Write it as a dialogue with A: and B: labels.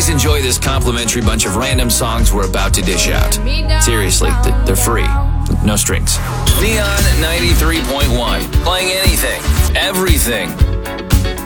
A: Please enjoy this complimentary bunch of random songs we're about to dish out. Seriously, they're free. No strings. Neon 93.1. Playing anything, everything.